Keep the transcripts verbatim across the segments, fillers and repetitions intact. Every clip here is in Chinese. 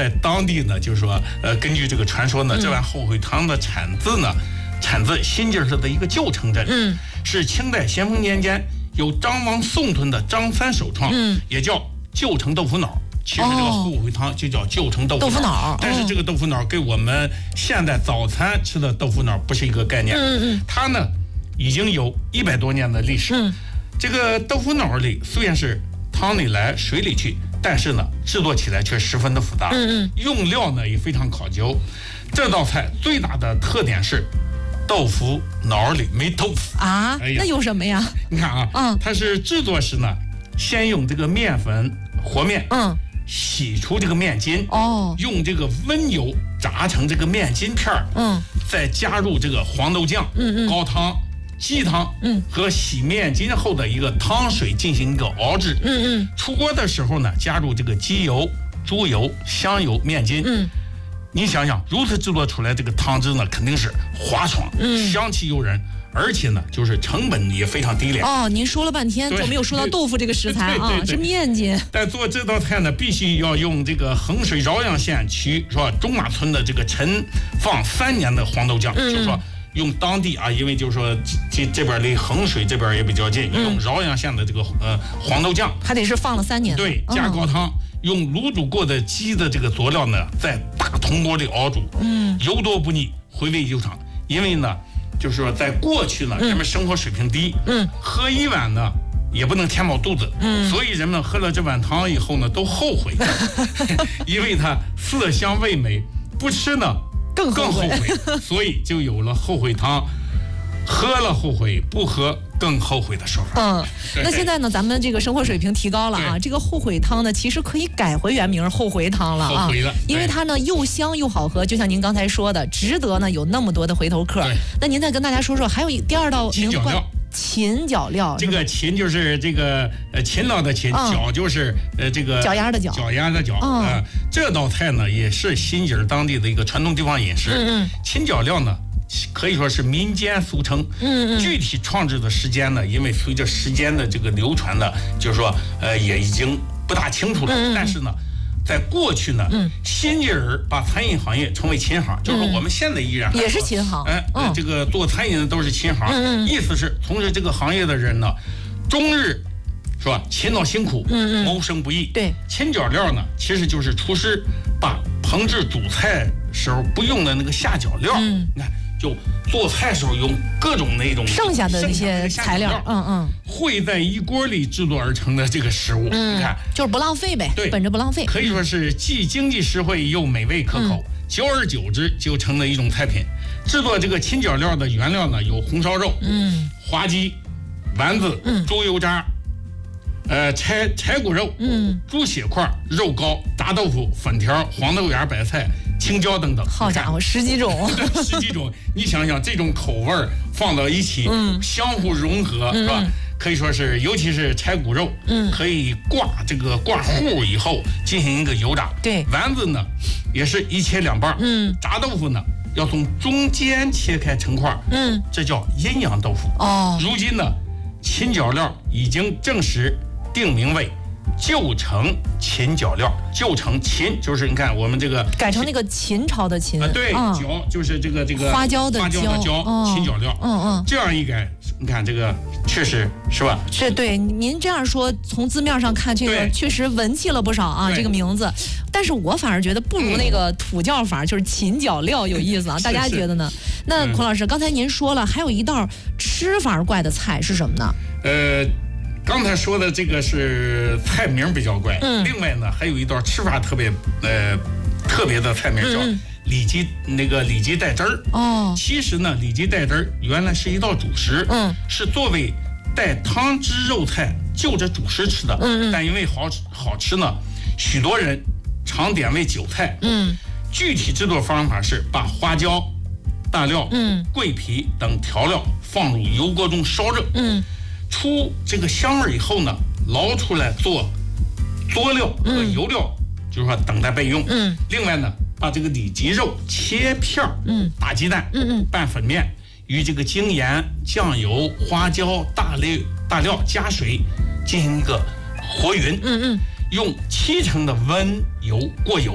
在当地呢，就是说，呃，根据这个传说呢，这碗后悔汤的产自呢，产自新津市的一个旧城镇， 嗯， 是清代咸丰年间由张王宋屯的张三首创， 嗯， 也叫旧城豆腐脑。其实这个后悔汤就叫旧城豆腐脑， 豆腐脑， 但是这个豆腐脑跟我们现在早餐吃的豆腐脑不是一个概念。 嗯嗯， 它呢已经有一百多年的历史。 嗯， 这个豆腐脑里虽然是汤里来水里去，但是呢制作起来却十分的复杂。 嗯嗯， 用料呢也非常考究。这道菜最大的特点是豆腐脑里没豆腐啊，哎、那有什么呀？ 你看啊， 嗯， 它是制作时呢，先用这个面粉和面， 嗯。 洗出这个面筋， 哦， 用这个温油炸成这个面筋片儿， 嗯， 再加入这个黄豆酱、 嗯嗯、 高汤、鸡汤， 嗯， 和洗面筋后的一个汤水进行一个熬制， 嗯嗯， 出锅的时候呢，加入这个鸡油、猪油、香油、面筋， 嗯， 你想想，如此制作出来这个汤汁呢，肯定是滑爽， 嗯， 香气诱人。而且呢，就是成本也非常低廉。 哦，您说了半天就没有说到豆腐这个食材啊，是面筋。 但做这道菜呢，必须要用这个衡水饶阳县区是吧中马村的这个陈放三年的黄豆酱，嗯、就是说用当地啊，因为就是说这这边离衡水这边也比较近，嗯、用饶阳县的这个呃黄豆酱， 还得是放了三年。 对，加高汤。哦，用卤煮过的鸡的这个佐料呢，在大铜锅里熬煮，嗯，油多不腻，回味悠长。因为呢，就是说在过去呢，人们生活水平低，嗯，喝一碗呢也不能填饱肚子，嗯，所以人们喝了这碗汤以后呢，都后悔，因为它色香味美，不吃呢更更后悔，所以就有了后悔汤。喝了后悔，不喝更后悔的说法。 嗯，那现在呢，咱们这个生活水平提高了啊，这个后悔汤呢，其实可以改回原名后悔汤了啊， 后悔了， 因为它呢又香又好喝，就像您刚才说的，值得呢有那么多的回头客。那您再跟大家说说，还有一第二道秦角料。 秦角料， 这个秦就是这个呃勤劳的勤， 嗯、 脚就是呃这个脚丫的脚， 脚丫的脚。啊、呃，这道菜呢也是新津当地的一个传统地方饮食。 嗯嗯， 秦角料呢。可以说是民间俗称， 嗯嗯， 具体创制的时间呢，因为随着时间的这个流传呢，就是说，呃，也已经不大清楚了。 嗯、 但是呢，在过去呢， 嗯， 新津儿把餐饮行业称为秦行，就是我们现在依然也是秦行， 哎， 嗯、 这个做餐饮的都是秦行， 嗯嗯， 意思是从事这个行业的人呢，终日是吧，勤劳辛苦， 嗯嗯， 谋生不易。 对， 秦角料呢，其实就是厨师把烹制主菜时候不用的那个下脚料， 嗯， 你看。就做菜时候用各种那种剩下的那些材料，嗯嗯， 烩在一锅里制作而成的这个食物， 嗯， 你看就是不浪费呗， 对， 本着不浪费， 可以说是既经济实惠又美味可口，嗯、久而久之就成了一种菜品。制作这个秦角料的原料呢，有红烧肉、 嗯， 滑鸡、丸子、 嗯、 猪油渣。呃，柴柴骨肉， 嗯， 猪血块、肉糕、炸豆腐、粉条、黄豆芽、白菜、青椒等等。 好家伙，十几种， 十几种。你想想，这种口味放到一起， 嗯， 相互融合， 嗯、 是吧？可以说是，尤其是柴骨肉， 嗯， 可以挂这个挂糊以后进行一个油炸。 对， 丸子呢，也是一切两半。 嗯， 炸豆腐呢，要从中间切开成块。 嗯， 这叫阴阳豆腐。 哦， 如今呢，秦角料已经证实。定名为旧城秦角料，旧城秦就是你看我们这个改成那个秦朝的秦啊，对， 嗯、 角就是这个这个花椒的花椒的椒， 哦、 秦角料， 嗯嗯， 这样一改，你看这个确实是吧？ 是对，您这样说，从字面上看，这个确实文气了不少啊，这个名字。但是我反而觉得不如那个土叫法，嗯、就是秦角料有意思啊。大家觉得呢？那孔老师，刚才您说了，还有一道吃法怪的菜是什么呢？ 呃。刚才说的这个是菜名比较怪， 嗯， 另外呢还有一道吃法特别呃特别的菜名叫里脊、嗯、那个里脊带汁儿。 哦， 其实呢里脊带汁儿原来是一道主食， 嗯， 是作为带汤汁肉菜就着主食吃的， 嗯嗯， 但因为好好吃呢，许多人常点为酒菜， 嗯， 具体制作方法是把花椒、大料、 嗯、 桂皮等调料放入油锅中烧热， 嗯。 出这个香味以后呢，捞出来做佐料和油料，嗯、就是说等待备用。 嗯， 另外呢，把这个里脊肉切片， 嗯， 打鸡蛋， 嗯嗯， 拌粉面，与这个精盐、酱油、花椒、大料、大料加水进行一个和匀。 嗯嗯， 用七成的温油过油，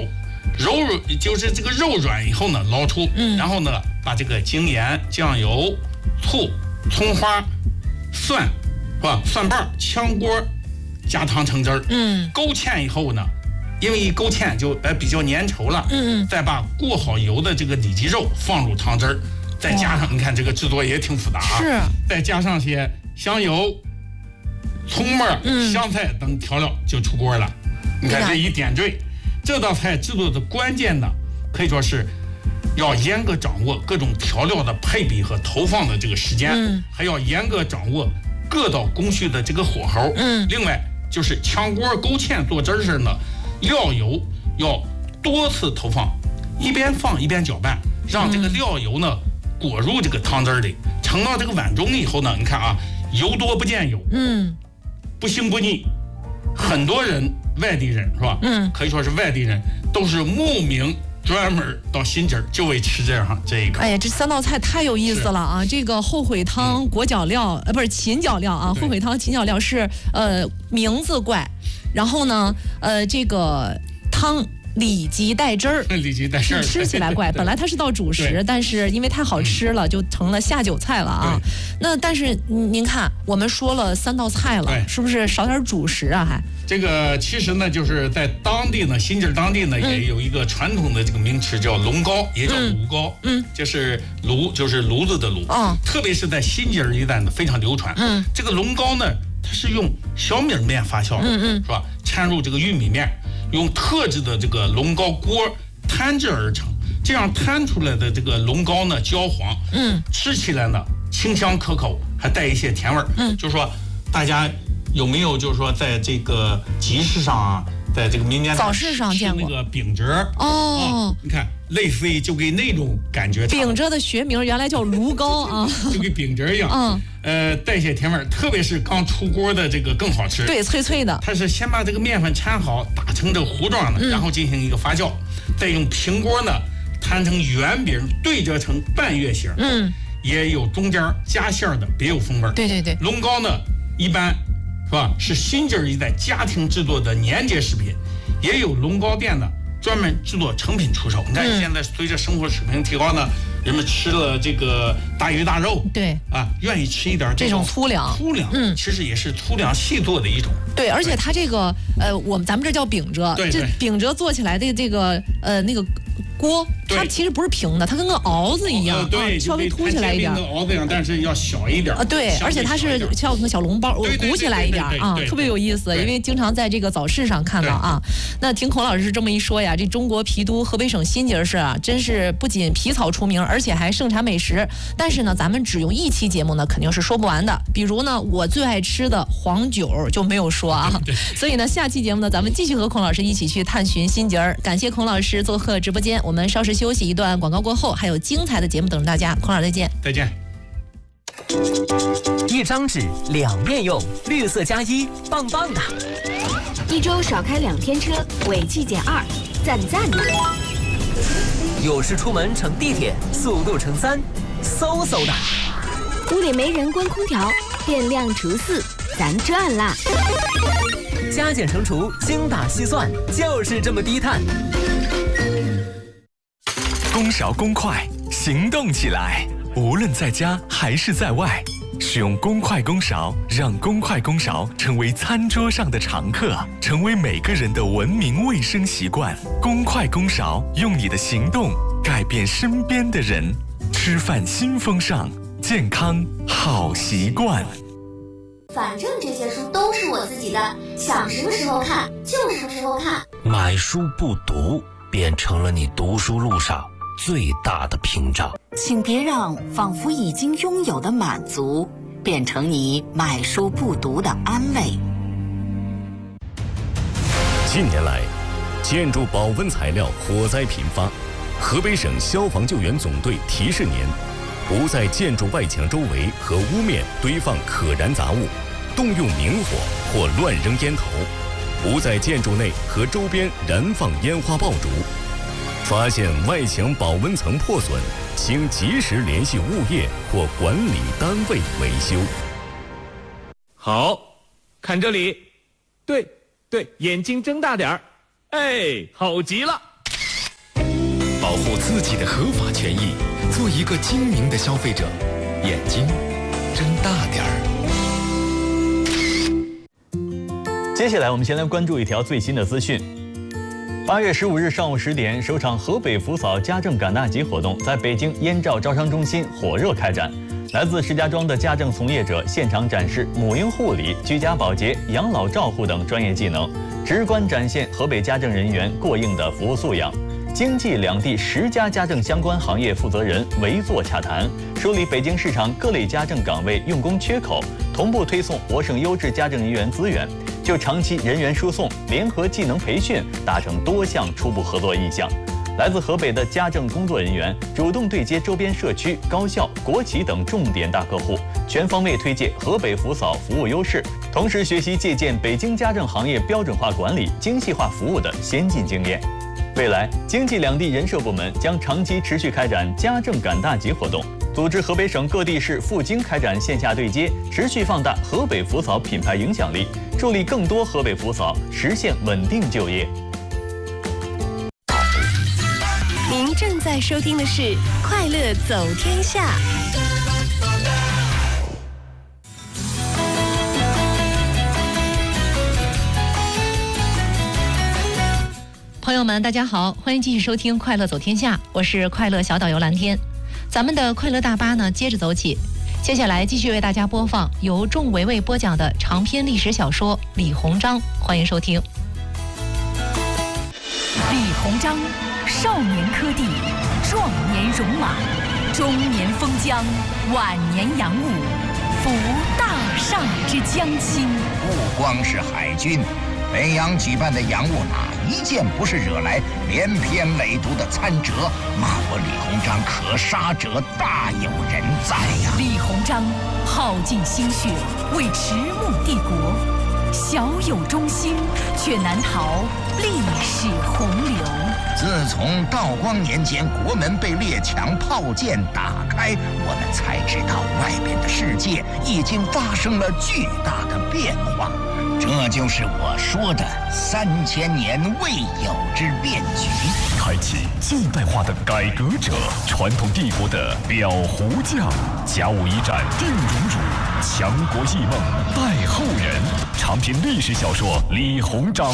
柔软就是这个肉软以后呢捞出，嗯，然后呢把这个精盐、酱油、醋、葱花、蒜是吧？蒜瓣、炝锅加糖成汁儿，嗯，勾芡以后呢，因为一勾芡就呃比较粘稠了，嗯嗯，再把过好油的这个里脊肉放入汤汁儿，再加上你看这个制作也挺复杂啊， 是， 再加上些香油、葱末、嗯、香菜等调料就出锅了。你看这一点缀，这道菜制作的关键呢，可以说是要严格掌握各种调料的配比和投放的这个时间，嗯，还要严格掌握各道工序的这个火候，嗯，另外就是炝锅勾芡做汁儿时呢，料油要多次投放，一边放一边搅拌，让这个料油呢裹入这个汤汁里，盛到这个碗中以后呢，你看啊，油多不见油，嗯，不腥不腻，很多人外地人是吧？嗯，可以说是外地人都是慕名专门到新街就为吃这样这一个。 哎呀，这三道菜太有意思了啊！这个后悔汤、裹脚料，呃，不是芹脚料啊，后悔汤、芹脚料是呃名字怪，然后呢，呃，这个汤。里脊带汁儿， 里脊带汁儿， 吃起来怪。本来它是道主食，但是因为太好吃了，就成了下酒菜了啊。那但是您看，我们说了三道菜了，是不是少点主食啊？还这个其实呢，就是在当地呢，新界当地呢、嗯、也有一个传统的这个名词叫龙糕，也叫炉糕。嗯，就是炉就是炉子的炉。嗯，特别是在新界一带呢非常流传。嗯，这个龙糕呢，它是用小米面发酵的，嗯嗯，是吧？掺入这个玉米面。用特制的这个龙糕锅摊制而成，这样摊出来的这个龙糕呢焦黄，嗯，吃起来呢清香可口，还带一些甜味儿。嗯，就是说大家有没有就是说在这个集市上啊，在这个民间早市上见过那个饼折哦、啊，你看类似于就给那种感觉。 饼折的学名原来叫炉糕啊， 就跟饼折一样。嗯。呃，带些甜味儿，特别是刚出锅的这个更好吃。 对，脆脆的。 它是先把这个面粉掺好，打成这个糊状的，嗯、然后进行一个发酵，再用平锅呢摊成圆饼，对折成半月形。嗯，也有中间加馅的，别有风味。 对对对。 龙糕呢，一般是吧，是新界一带家庭制作的年节食品，也有龙糕店呢专门制作成品出售。你看，嗯、现在随着生活水平提高呢。人们吃了这个大鱼大肉， 对啊，愿意吃一点这种粗粮， 粗粮，嗯，其实也是粗粮细做的一种。 对，而且它这个呃，我们咱们这叫饼折，这饼折做起来的这个呃那个锅，它其实不是平的，它跟个鏊子一样， 对， 啊、稍微凸起来一点， 跟鏊子一样，但是要小一点啊。对，而且它是像个小笼包，鼓起来一点啊，特别有意思。因为经常在这个早市上看到啊。那听孔老师这么一说呀，这中国郫都河北省新节市啊，真是不仅皮草出名，而且还盛产美食。但是呢，咱们只用一期节目呢，肯定是说不完的。比如呢，我最爱吃的黄酒就没有说啊。所以呢，下期节目呢，咱们继续和孔老师一起去探寻新节儿。感谢孔老师做客直播间，我们稍事休息一段广告过后，还有精彩的节目等着大家。孔老师再见。 再见。 一张纸两面用，绿色加一，棒棒的。 一周少开两天车，违纪减二，赞赞的。 有事出门乘地铁，速度乘三，嗖嗖的。 屋里没人关空调，电量除四，咱赚啦。 加减乘除，精打细算，就是这么低碳。 公勺公筷，行动起来！无论在家还是在外，使用公筷公勺，让公筷公勺成为餐桌上的常客，成为每个人的文明卫生习惯。公筷公勺，用你的行动改变身边的人。吃饭新风尚，健康好习惯。 反正这些书都是我自己的，想什么时候看就什么时候看。 买书不读，变成了你读书路上最大的屏障。 请别让仿佛已经拥有的满足变成你买书不读的安慰。 近年来，建筑保温材料火灾频发，河北省消防救援总队提示您：不在建筑外墙周围和屋面堆放可燃杂物，动用明火或乱扔烟头，不在建筑内和周边燃放烟花爆竹。发现外墙保温层破损，请及时联系物业或管理单位维修。 好，看这里，对对，眼睛睁大点儿，哎，好极了。 护自己的合法权益，做一个精明的消费者。眼睛睁大点儿。 接下来，我们先来关注一条最新的资讯。八月十五日上午十点，首场河北福嫂家政赶大集活动在北京燕赵招商中心火热开展。来自石家庄的家政从业者现场展示母婴护理、居家保洁、养老照护等专业技能，直观展现河北家政人员过硬的服务素养。京冀两地十家家政相关行业负责人围坐洽谈，梳理北京市场各类家政岗位用工缺口，同步推送我省优质家政人员资源，就长期人员输送、联合技能培训达成多项初步合作意向。来自河北的家政工作人员主动对接周边社区、高校、国企等重点大客户，全方位推介河北福嫂服务优势，同时学习借鉴北京家政行业标准化管理、精细化服务的先进经验。未来，京冀两地人社部门将长期持续开展家政赶大集活动，组织河北省各地市赴京开展线下对接，持续放大河北福嫂品牌影响力，助力更多河北福嫂实现稳定就业。 您正在收听的是《快乐走天下》。 朋友们，大家好，欢迎继续收听《快乐走天下》，我是快乐小导游蓝天。咱们的快乐大巴呢，接着走起。接下来继续为大家播放由仲维维播讲的长篇历史小说《李鸿章》，欢迎收听。 李鸿章，少年科第，壮年戎马，中年封疆，晚年洋务，服大厦之将倾。 不光是海军。北洋举办的洋务哪一件不是惹来连篇累牍的参折？骂我李鸿章可杀者大有人在呀！ 李鸿章耗尽心血为迟暮帝国，小有忠心，却难逃历史洪流。 自从道光年间国门被列强炮舰打开，我们才知道外边的世界已经发生了巨大的变化。这就是我说的三千年未有之变局， 开启近代化的改革者，传统帝国的裱糊匠，甲午一战定荣辱，强国异梦待后人。长篇历史小说《李鸿章》。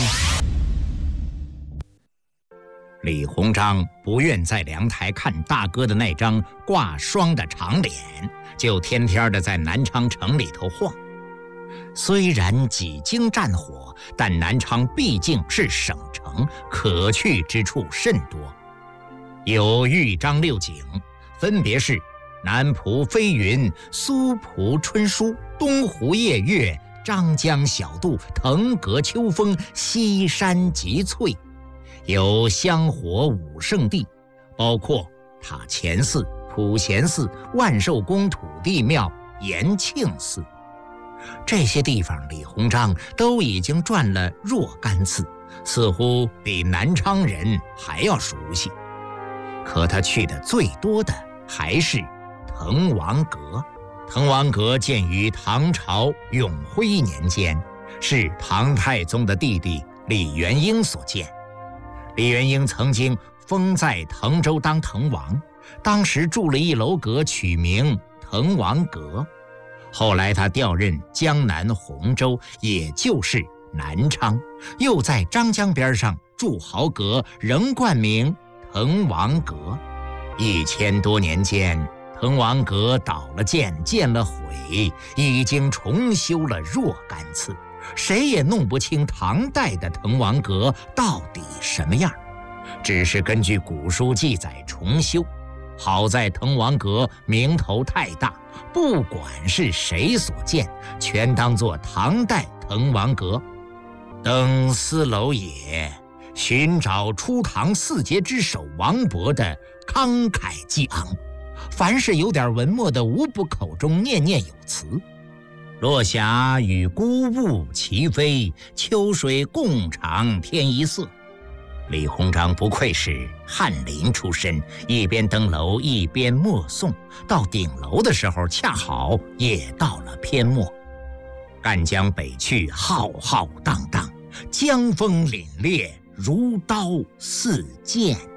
李鸿章不愿在凉台看大哥的那张挂霜的长脸，就天天的在南昌城里头晃。虽然几经战火，但南昌毕竟是省城，可去之处甚多。有豫章六景，分别是南浦飞云、苏浦春书、东湖夜月、张江小渡、腾阁秋风、西山极翠。有香火五圣地，包括塔前寺、普贤寺、万寿宫土地庙、延庆寺。这些地方李鸿章都已经转了若干次，似乎比南昌人还要熟悉。可他去的最多的还是滕王阁。滕王阁建于唐朝永徽年间，是唐太宗的弟弟李元英所建。李元英曾经封在滕州当滕王，当时筑了一楼阁，取名滕王阁。后来他调任江南洪州，也就是南昌，又在张江边上筑豪阁，仍冠名滕王阁。一千多年间，滕王阁倒了建，建了毁，已经重修了若干次，谁也弄不清唐代的滕王阁到底什么样，只是根据古书记载重修。好在滕王阁名头太大，不管是谁所建，全当作唐代滕王阁。登斯楼也，寻找初唐四杰之首王勃的慷慨激昂，凡是有点文墨的，无不口中念念有词。落霞与孤鹜齐飞，秋水共长天一色。李鸿章不愧是翰林出身，一边登楼一边默诵，到顶楼的时候恰好也到了篇末。赣江北去，浩浩荡荡，江风凛冽，如刀似剑。